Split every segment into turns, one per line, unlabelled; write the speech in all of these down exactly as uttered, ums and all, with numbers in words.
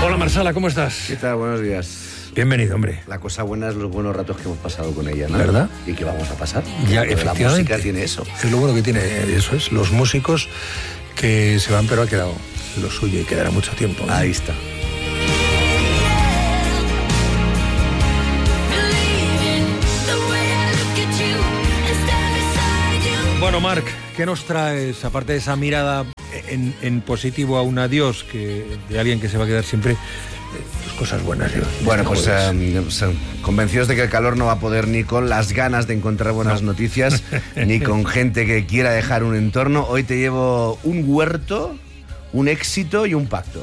Hola Marsala, ¿cómo estás?
¿Qué tal? Buenos días.
Bienvenido, hombre.
La cosa buena es los buenos ratos que hemos pasado con ella, ¿no?
¿Verdad?
¿Y qué vamos a pasar?
Ya,
Porque
efectivamente.
La música tiene eso.
Es lo bueno que tiene, eso es, los músicos que se van, pero ha quedado lo suyo y quedará mucho tiempo, ¿no?
Ahí está.
Bueno, Marc, ¿qué nos traes, aparte de esa mirada en, en positivo a un adiós que, de alguien que se va a quedar siempre, eh, pues cosas buenas? Yo,
Bueno, pues eh, convencidos de que el calor no va a poder ni con las ganas de encontrar buenas no. noticias, ni con gente que quiera dejar un entorno. Hoy te llevo un huerto, un éxito y un pacto.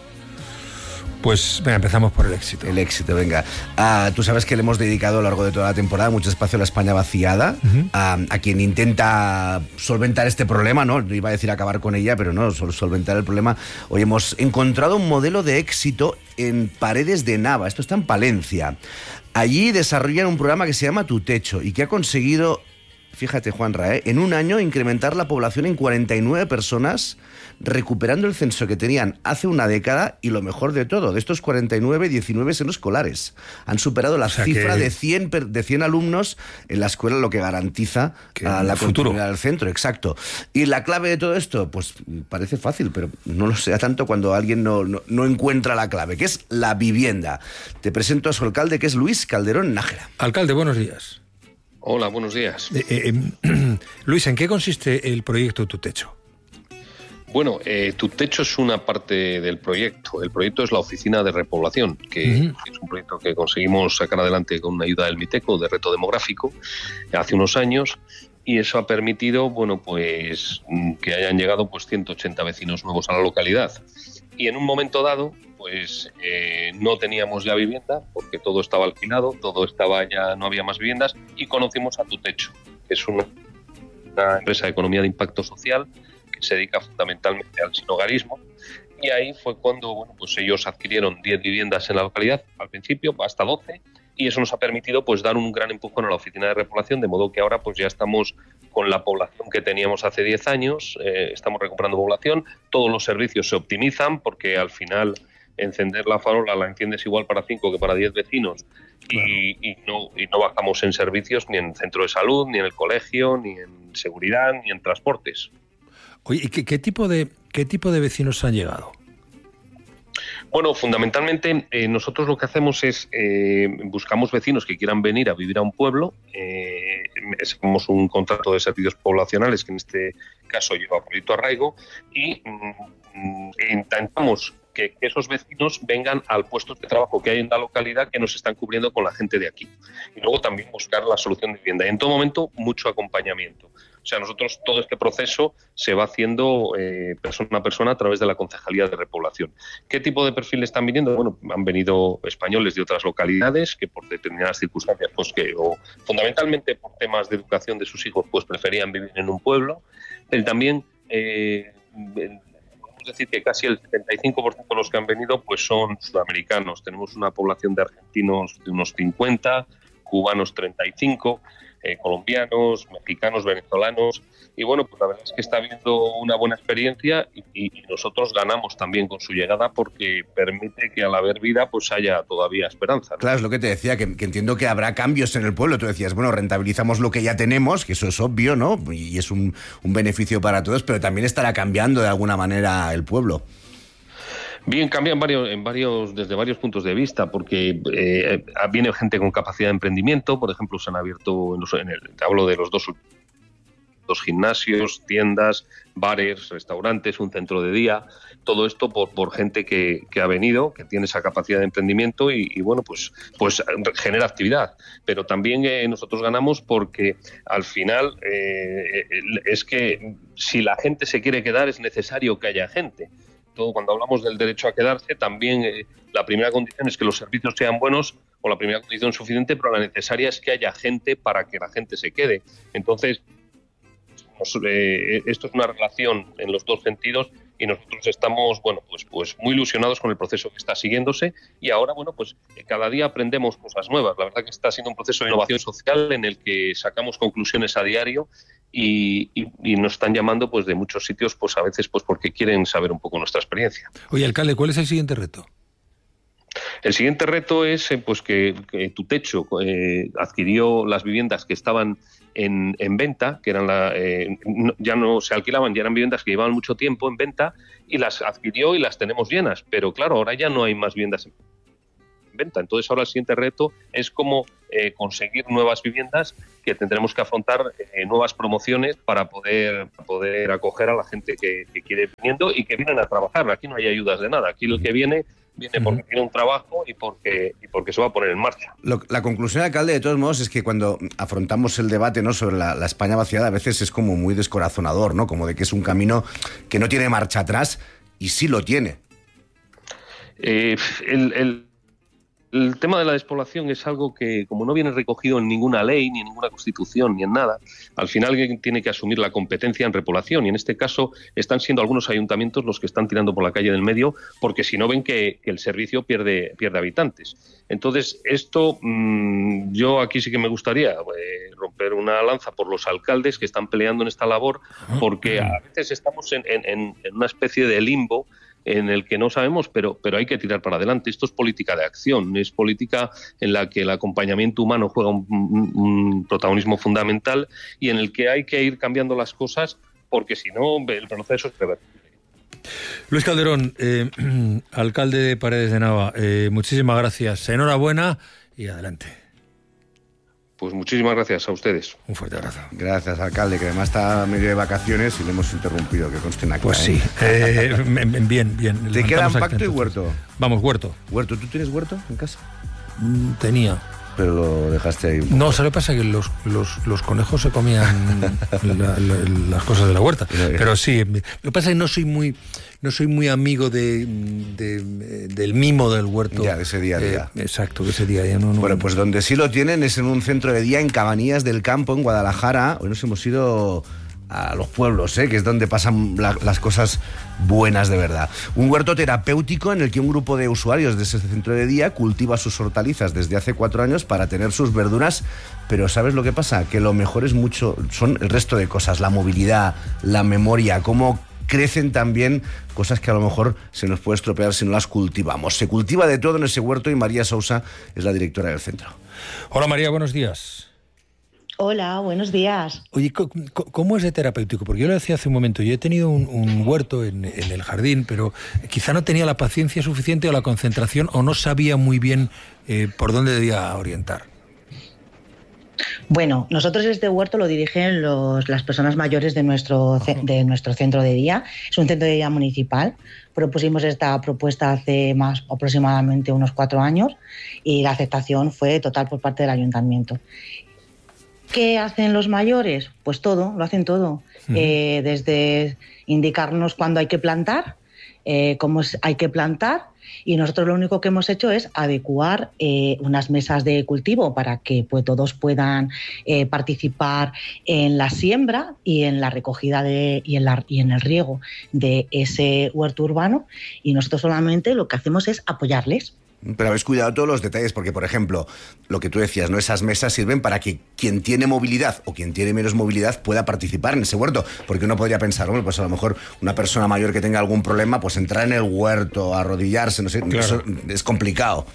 Pues venga, empezamos por el éxito.
El éxito, venga. Uh, tú sabes que le hemos dedicado a lo largo de toda la temporada mucho espacio a la España vaciada, uh-huh. uh, a quien intenta solventar este problema, ¿no? Iba a decir acabar con ella, pero no, sol- solventar el problema. Hoy hemos encontrado un modelo de éxito en Paredes de Nava. Esto está en Palencia. Allí desarrollan un programa que se llama Tu Techo y que ha conseguido, fíjate, Juanra, ¿eh? en un año incrementar la población en cuarenta y nueve personas, recuperando el censo que tenían hace una década, y lo mejor de todo, de estos cuarenta y nueve, diecinueve son escolares. Han superado la o sea cifra que... de, cien, de cien alumnos en la escuela, lo que garantiza que a la continuidad del centro, exacto. Y la clave de todo esto, pues parece fácil, pero no lo sea tanto cuando alguien no, no, no encuentra la clave, que es la vivienda. Te presento a su alcalde, que es Luis Calderón Nájera.
Alcalde, buenos días.
Hola, buenos días.
Eh, eh, Luis, ¿en qué consiste el proyecto Tu Techo?
Bueno, eh, Tu Techo es una parte del proyecto. El proyecto es la Oficina de Repoblación, que uh-huh. es un proyecto que conseguimos sacar adelante con una ayuda del MITECO, de reto demográfico, hace unos años, y eso ha permitido, bueno, pues que hayan llegado pues ciento ochenta vecinos nuevos a la localidad. Y en un momento dado, pues eh, no teníamos ya vivienda, porque todo estaba alquilado, todo estaba ya, no había más viviendas, y conocimos a Tu Techo, que es una, una empresa de economía de impacto social que se dedica fundamentalmente al sinhogarismo, y ahí fue cuando, bueno, pues ellos adquirieron diez viviendas en la localidad, al principio hasta doce, y eso nos ha permitido pues dar un gran empujón a la oficina de repoblación, de modo que ahora pues ya estamos con la población que teníamos hace diez años, eh, estamos recuperando población, todos los servicios se optimizan, porque al final encender la farola la enciendes igual para cinco que para diez vecinos, claro. y, y, no, y no bajamos en servicios ni en centro de salud, ni en el colegio, ni en seguridad, ni en transportes.
Oye, ¿y qué, qué tipo de qué tipo de vecinos han llegado?
Bueno, fundamentalmente eh, nosotros lo que hacemos es eh, buscamos vecinos que quieran venir a vivir a un pueblo, eh, hacemos un contrato de servicios poblacionales que en este caso lleva Proyecto Arraigo, y mm, intentamos que esos vecinos vengan al puesto de trabajo que hay en la localidad, que nos están cubriendo con la gente de aquí. Y luego también buscar la solución de vivienda. Y en todo momento, mucho acompañamiento. O sea, nosotros todo este proceso se va haciendo eh, persona a persona a través de la Concejalía de Repoblación. ¿Qué tipo de perfiles están viniendo? Bueno, han venido españoles de otras localidades que por determinadas circunstancias, pues que o fundamentalmente por temas de educación de sus hijos, pues preferían vivir en un pueblo. Pero también eh, podemos decir que casi el setenta y cinco por ciento de los que han venido pues son sudamericanos. Tenemos una población de argentinos de unos cincuenta, cubanos treinta y cinco, eh, colombianos, mexicanos, venezolanos, y bueno, pues la verdad es que está habiendo una buena experiencia y, y nosotros ganamos también con su llegada, porque permite que al haber vida pues haya todavía esperanza, ¿no?
Claro, es lo que te decía, que, que entiendo que habrá cambios en el pueblo. Tú decías, bueno, rentabilizamos lo que ya tenemos, que eso es obvio, ¿no? Y es un, un beneficio para todos, pero también estará cambiando de alguna manera el pueblo.
Bien, cambian varios, en varios, desde varios puntos de vista, porque eh, viene gente con capacidad de emprendimiento. Por ejemplo, se han abierto, en los, en el, te hablo de los dos, dos gimnasios, tiendas, bares, restaurantes, un centro de día. Todo esto por, por gente que, que ha venido, que tiene esa capacidad de emprendimiento y, y bueno, pues, pues genera actividad. Pero también eh, nosotros ganamos porque al final eh, es que si la gente se quiere quedar es necesario que haya gente. Todo, cuando hablamos del derecho a quedarse, también eh, la primera condición es que los servicios sean buenos, o la primera condición suficiente, pero la necesaria es que haya gente para que la gente se quede. Entonces, nos, eh, esto es una relación en los dos sentidos, y nosotros estamos, bueno, pues, pues muy ilusionados con el proceso que está siguiéndose, y ahora, bueno, pues cada día aprendemos cosas nuevas. La verdad que está siendo un proceso de innovación social en el que sacamos conclusiones a diario. Y, y, y nos están llamando pues de muchos sitios, pues a veces pues porque quieren saber un poco nuestra experiencia.
Oye, alcalde, ¿cuál es el siguiente reto?
El siguiente reto es eh, pues que, que tu techo eh, adquirió las viviendas que estaban en, en venta, que eran la, eh, no, ya no se alquilaban, ya eran viviendas que llevaban mucho tiempo en venta, y las adquirió y las tenemos llenas. Pero claro, ahora ya no hay más viviendas en venta. Entonces ahora el siguiente reto es cómo eh, conseguir nuevas viviendas, que tendremos que afrontar eh, nuevas promociones para poder, poder acoger a la gente que, que quiere viniendo y que vienen a trabajar. Aquí no hay ayudas de nada. Aquí el que viene viene porque tiene un trabajo y porque, y porque se va a poner en marcha.
Lo, la conclusión, alcalde, de todos modos, es que cuando afrontamos el debate, ¿no?, sobre la, la España vaciada, a veces es como muy descorazonador, ¿no? Como de que es un camino que no tiene marcha atrás, y sí lo tiene.
Eh, el, el, el tema de la despoblación es algo que, como no viene recogido en ninguna ley, ni en ninguna constitución, ni en nada, al final alguien tiene que asumir la competencia en repoblación, y en este caso están siendo algunos ayuntamientos los que están tirando por la calle del medio, porque si no ven que, que el servicio pierde, pierde habitantes. Entonces, esto mmm, yo aquí sí que me gustaría eh, romper una lanza por los alcaldes que están peleando en esta labor, porque a veces estamos en, en, en una especie de limbo en el que no sabemos, pero, pero hay que tirar para adelante. Esto es política de acción, es política en la que el acompañamiento humano juega un, un, un protagonismo fundamental y en el que hay que ir cambiando las cosas, porque si no, el proceso es irreversible.
Luis Calderón, eh, alcalde de Paredes de Nava, eh, muchísimas gracias, enhorabuena y adelante.
Pues muchísimas gracias a ustedes.
Un fuerte abrazo.
Gracias, alcalde, que además está medio de vacaciones y le hemos interrumpido, que conste en acta.
Pues sí, eh, bien, bien.
¿Te quedan pacto y huerto?
Vamos, huerto.
¿Huerto? ¿Tú tienes huerto en casa?
Mm, tenía.
Pero lo dejaste ahí un poco.
No, ¿sabes lo que pasa? Que los, los, los conejos se comían la, la, las cosas de la huerta. Pero sí, lo que pasa es que no soy muy, no soy muy amigo de, de, del mimo del huerto.
Ya, de ese día a día.
Eh, exacto, de ese día a día. No, no,
bueno, pues donde sí lo tienen es en un centro de día en Cabanillas del Campo, en Guadalajara. Hoy nos hemos ido a los pueblos, ¿eh?, que es donde pasan la, las cosas buenas de verdad. Un huerto terapéutico en el que un grupo de usuarios de ese centro de día cultiva sus hortalizas desde hace cuatro años para tener sus verduras, pero ¿sabes lo que pasa? Que lo mejor es mucho, son el resto de cosas, la movilidad, la memoria, cómo crecen también cosas que a lo mejor se nos puede estropear si no las cultivamos. Se cultiva de todo en ese huerto y María Sousa es la directora del centro.
Hola María, buenos días.
Hola, buenos días.
Oye, ¿cómo es de terapéutico? Porque yo lo decía hace un momento, yo he tenido un, un huerto en, en el jardín, pero quizá no tenía la paciencia suficiente o la concentración o no sabía muy bien eh, por dónde debía orientar.
Bueno, nosotros este huerto lo dirigen los, las personas mayores de nuestro, de nuestro centro de día. Es un centro de día municipal. Propusimos esta propuesta hace más aproximadamente unos cuatro años y la aceptación fue total por parte del ayuntamiento. ¿Qué hacen los mayores? Pues todo, lo hacen todo. Uh-huh. Eh, desde indicarnos cuándo hay que plantar, eh, cómo hay que plantar, y nosotros lo único que hemos hecho es adecuar eh, unas mesas de cultivo para que pues, todos puedan eh, participar en la siembra y en la recogida de, y, en la, y en el riego de ese huerto urbano, y nosotros solamente lo que hacemos es apoyarles.
Pero habéis cuidado todos los detalles, porque, por ejemplo, lo que tú decías, ¿no?, esas mesas sirven para que quien tiene movilidad o quien tiene menos movilidad pueda participar en ese huerto. Porque uno podría pensar, bueno, pues a lo mejor una persona mayor que tenga algún problema, pues entrar en el huerto, arrodillarse, no sé, claro, eso es complicado.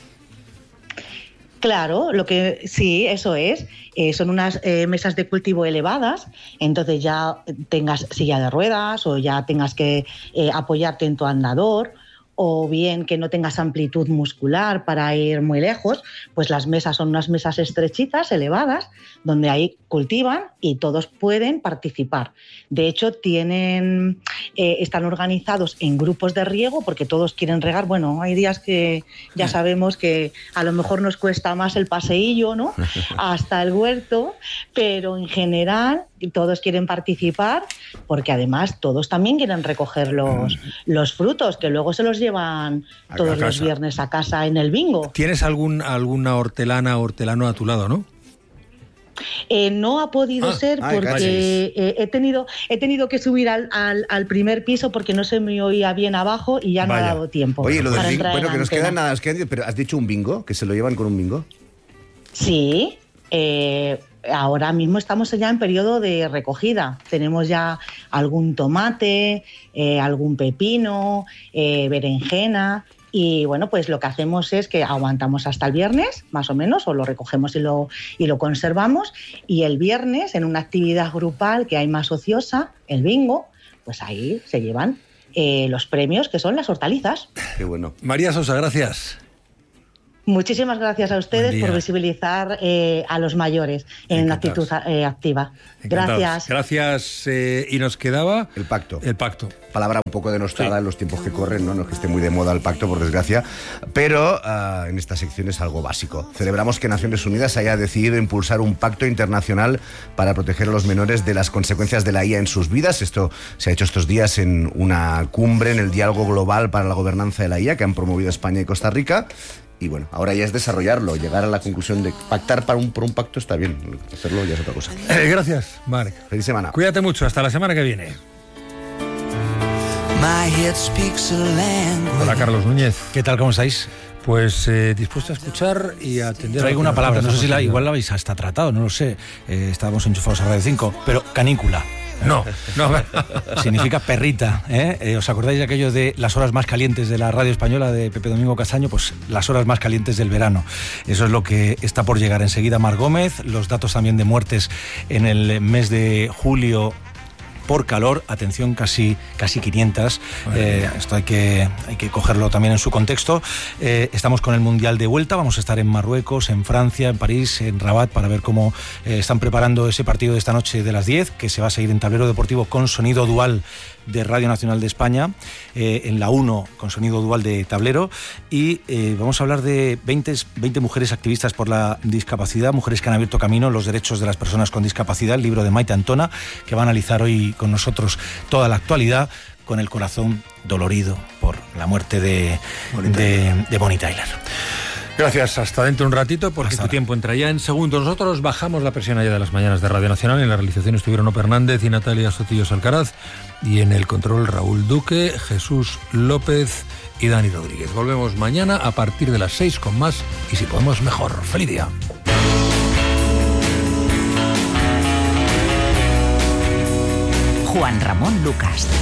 Claro, lo que sí, eso es. Eh, son unas eh, mesas de cultivo elevadas, entonces ya tengas silla de ruedas o ya tengas que eh, apoyarte en tu andador, o bien que no tengas amplitud muscular para ir muy lejos, pues las mesas son unas mesas estrechitas, elevadas, donde ahí cultivan y todos pueden participar. De hecho, tienen, eh, están organizados en grupos de riego porque todos quieren regar. Bueno, hay días que ya sabemos que a lo mejor nos cuesta más el paseillo, ¿no?, hasta el huerto, pero en general todos quieren participar porque además todos también quieren recoger los, los frutos que luego se los llevan a todos los viernes a casa en el bingo.
¿Tienes algún, alguna hortelana o hortelano a tu lado, no?
Eh, no ha podido ah, ser ay, porque eh, he tenido he tenido que subir al, al, al primer piso porque no se me oía bien abajo y ya no Vaya. ha dado tiempo.
Oye, lo del bingo, bueno, que nos queda nada, nos queda, pero has dicho un bingo, que se lo llevan con un bingo.
Sí, eh, ahora mismo estamos ya en periodo de recogida. Tenemos ya algún tomate, eh, algún pepino, eh, berenjena. Y bueno, pues lo que hacemos es que aguantamos hasta el viernes, más o menos, o lo recogemos y lo, y lo conservamos. Y el viernes, en una actividad grupal que hay más ociosa, el bingo, pues ahí se llevan eh, los premios, que son las hortalizas.
Qué bueno.
María Sosa, gracias.
Muchísimas gracias a ustedes por visibilizar eh, a los mayores en actitud eh, activa.
Encantados.
Gracias.
Gracias. Eh, y nos quedaba...
El pacto.
El pacto.
Palabra un poco denostada sí. en los tiempos que corren, ¿no? No es que esté muy de moda el pacto, por desgracia, pero uh, en esta sección es algo básico. Celebramos que Naciones Unidas haya decidido impulsar un pacto internacional para proteger a los menores de las consecuencias de la I A en sus vidas. Esto se ha hecho estos días en una cumbre en el Diálogo Global para la Gobernanza de la I A que han promovido España y Costa Rica. Y bueno, ahora ya es desarrollarlo, llegar a la conclusión de pactar para un, por un pacto está bien, hacerlo ya es otra cosa.
Eh, gracias, Marc.
Feliz semana.
Cuídate mucho, hasta la semana que viene. Hola, Carlos Núñez.
¿Qué tal, cómo estáis?
Pues eh, dispuesto a escuchar y a atender.
Traigo una palabra, no sé si la, igual la habéis hasta tratado, no lo sé. Eh, estábamos enchufados a Radio cinco, pero canícula.
No, no.
Significa perrita, ¿eh? Eh, ¿Os acordáis de aquello de las horas más calientes de la radio española de Pepe Domingo Castaño? Pues las horas más calientes del verano. Eso es lo que está por llegar enseguida. Mar Gómez, los datos también de muertes en el mes de julio por calor, atención, casi, casi quinientas. Eh, esto hay que, hay que cogerlo también en su contexto. Eh, estamos con el Mundial de vuelta, vamos a estar en Marruecos, en Francia, en París, en Rabat, para ver cómo eh, están preparando ese partido de esta noche de las diez, que se va a seguir en Tablero Deportivo con sonido dual de Radio Nacional de España, eh, en la uno con sonido dual de Tablero, y eh, vamos a hablar de veinte, veinte mujeres activistas por la discapacidad, mujeres que han abierto camino en los derechos de las personas con discapacidad, el libro de Maite Antona, que va a analizar hoy con nosotros toda la actualidad, con el corazón dolorido por la muerte de Bonnie de, de Bonnie Tyler.
Gracias, hasta dentro un ratito, porque
hasta
tu
ahora.
Tiempo entra ya en segundos. Nosotros bajamos la presión allá de las mañanas de Radio Nacional. En la realización estuvieron Ope Hernández y Natalia Sotillos Alcaraz, y en el control Raúl Duque, Jesús López y Dani Rodríguez. Volvemos mañana a partir de las seis con más, y si podemos mejor. ¡Feliz día!
Juan Ramón Lucas.